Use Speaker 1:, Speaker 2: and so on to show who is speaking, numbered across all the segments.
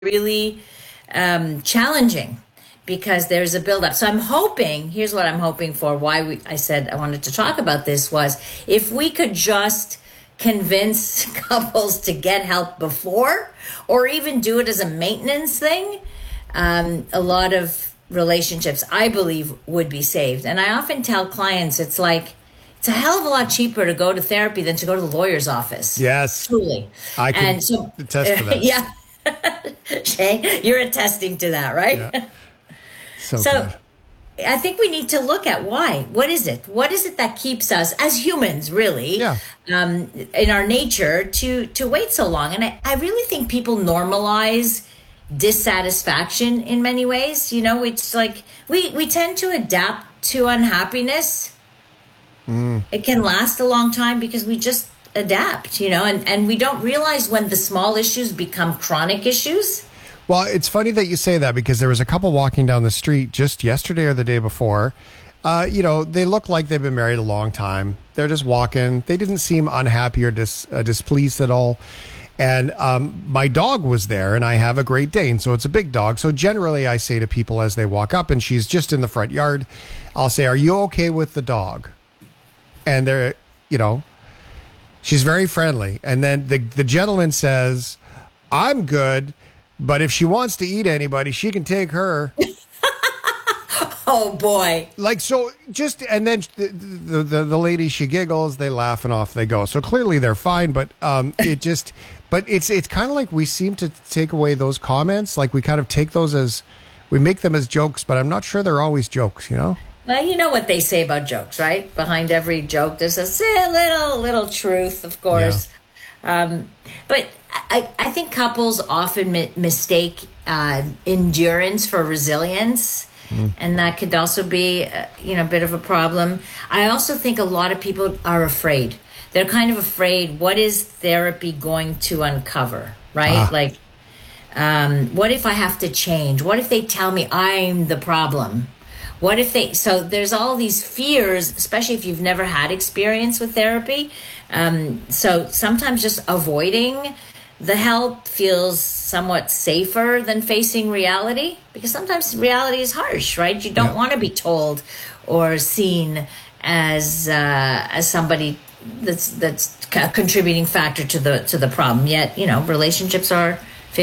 Speaker 1: really challenging because there's a buildup. So I'm hoping, here's what I'm hoping for, I said I wanted to talk about this was if we could just convince couples to get help before or even do it as a maintenance thing, a lot of relationships, I believe, would be saved. And I often tell clients, it's a hell of a lot cheaper to go to therapy than to go to the lawyer's office.
Speaker 2: Yes.
Speaker 1: Truly.
Speaker 2: I can attest to that.
Speaker 1: Yeah. Shay, you're attesting to that, right?
Speaker 2: Yeah. So
Speaker 1: good. I think we need to look at why. What is it? What is it that keeps us as humans, really, in our nature to wait so long? And I really think people normalize dissatisfaction in many ways. You know, it's like we tend to adapt to unhappiness. It can last a long time because we just adapt, you know, and we don't realize when the small issues become chronic issues.
Speaker 2: Well, it's funny that you say that because there was a couple walking down the street just yesterday or the day before. You know, they look like they've been married a long time. They're just walking. They didn't seem unhappy or displeased at all. And my dog was there, and I have a Great Dane, so it's a big dog. So generally I say to people as they walk up, and she's just in the front yard, I'll say, "Are you okay with the dog?" And they're, you know, she's very friendly. And then the gentleman says, "I'm good, but if she wants to eat anybody, she can take her."
Speaker 1: Oh boy.
Speaker 2: Like, so just, and then the lady, she giggles, they laugh, and off they go. So clearly they're fine, but it's kind of like we seem to take away those comments. Like we kind of take those as, we make them as jokes, but I'm not sure they're always jokes, you know?
Speaker 1: Well, you know what they say about jokes, right? Behind every joke, there's a little truth, of course. Yeah. But I think couples often mistake endurance for resilience, and that could also be, a bit of a problem. I also think a lot of people are afraid. They're kind of afraid. What is therapy going to uncover, right? Like, what if I have to change? What if they tell me I'm the problem? What if so there's all these fears, especially if you've never had experience with therapy. So sometimes just avoiding the help feels somewhat safer than facing reality, because sometimes reality is harsh, right? You don't want to be told or seen as somebody that's a contributing factor to the problem. Yet, relationships are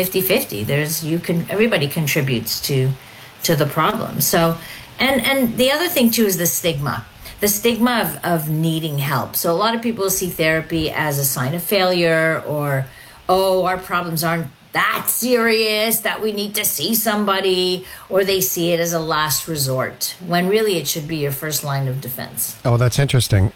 Speaker 1: 50-50. Everybody contributes to the problem. So, and the other thing too is the stigma of needing help. So a lot of people see therapy as a sign of failure, or, oh, our problems aren't that serious that we need to see somebody, or they see it as a last resort, when really it should be your first line of defense.
Speaker 2: Oh, that's interesting.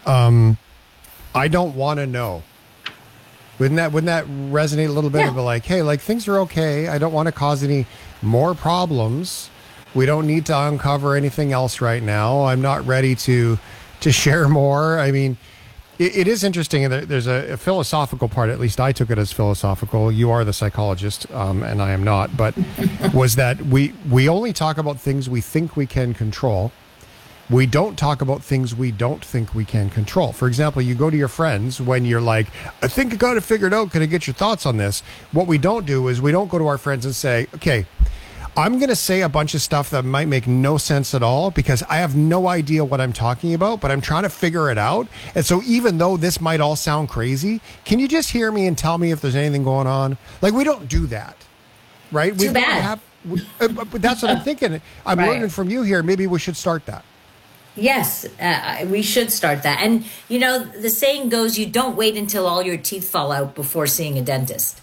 Speaker 2: I don't want to know. Wouldn't that resonate a little bit? Of like, hey, like things are okay. I don't want to cause any more problems. We don't need to uncover anything else right now. I'm not ready to share more. I mean, it is interesting. And there's a philosophical part, at least I took it as philosophical. You are the psychologist, and I am not. But was that we only talk about things we think we can control. We don't talk about things we don't think we can control. For example, you go to your friends when you're like, I think I got it figured out. Can I get your thoughts on this? What we don't do is we don't go to our friends and say, okay, I'm going to say a bunch of stuff that might make no sense at all because I have no idea what I'm talking about, but I'm trying to figure it out. And so even though this might all sound crazy, can you just hear me and tell me if there's anything going on? Like, we don't do that, right?
Speaker 1: Too bad.
Speaker 2: But that's what I'm thinking. I'm learning from you here. Maybe we should start that.
Speaker 1: Yes, we should start that. And, the saying goes, you don't wait until all your teeth fall out before seeing a dentist.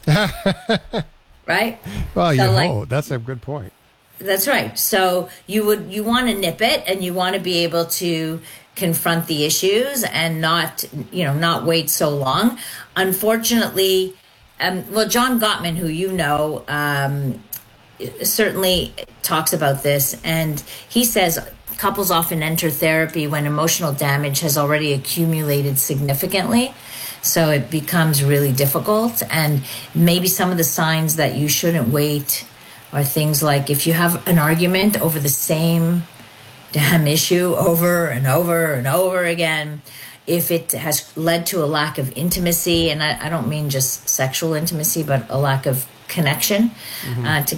Speaker 1: Right?
Speaker 2: Well, that's a good point.
Speaker 1: That's right. So you want to nip it, and you want to be able to confront the issues and not wait so long. Unfortunately, John Gottman, who certainly talks about this, and he says couples often enter therapy when emotional damage has already accumulated significantly. So it becomes really difficult. And maybe some of the signs that you shouldn't wait are things like if you have an argument over the same damn issue over and over and over again, if it has led to a lack of intimacy, and I don't mean just sexual intimacy, but a lack of connection to